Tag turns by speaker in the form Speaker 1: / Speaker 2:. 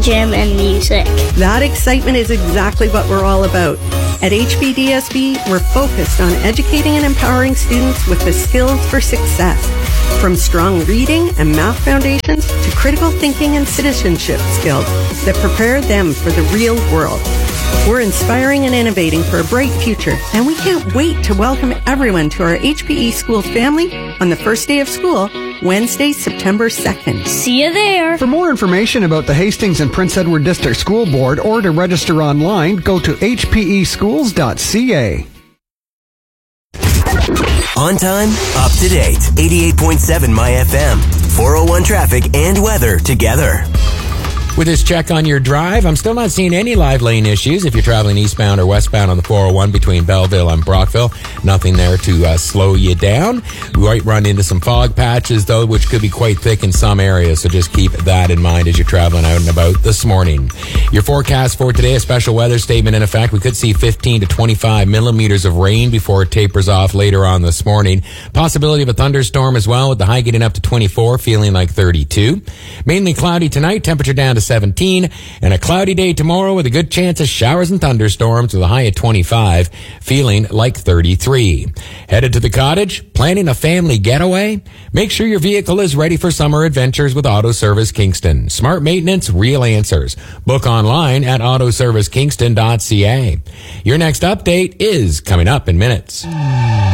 Speaker 1: gym and music.
Speaker 2: That excitement is exactly what we're all about. At HBDSB, we're focused on educating and empowering students with the skills for success, from strong reading and math foundations to critical thinking and citizenship skills that prepare them for the real world. We're inspiring and innovating for a bright future, and we can't wait to welcome everyone to our HPE Schools family on the first day of school, Wednesday, September 2nd.
Speaker 1: See you there.
Speaker 3: For more information about the Hastings and Prince Edward District School Board or to register online, go to hpeschools.ca.
Speaker 4: On time, up to date. 88.7 My FM. 401 traffic and weather together.
Speaker 5: With this check on your drive, I'm still not seeing any live lane issues if you're traveling eastbound or westbound on the 401 between Belleville and Brockville. Nothing there to slow you down. We might run into some fog patches, though, which could be quite thick in some areas, so just keep that in mind as you're traveling out and about this morning. Your forecast for today, a special weather statement in effect. We could see 15 to 25 millimeters of rain before it tapers off later on this morning. Possibility of a thunderstorm as well, with the high getting up to 24, feeling like 32. Mainly cloudy tonight, temperature down to 17, and a cloudy day tomorrow with a good chance of showers and thunderstorms with a high at 25, feeling like 33. Headed to the cottage? Planning a family getaway? Make sure your vehicle is ready for summer adventures with Auto Service Kingston. Smart maintenance, real answers. Book online at autoservicekingston.ca. Your next update is coming up in minutes.